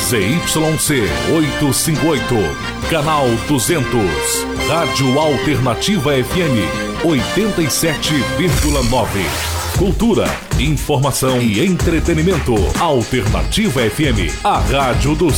ZYC 858, canal 200, Rádio Alternativa FM 87,9. Cultura, informação e entretenimento. Alternativa FM, a rádio do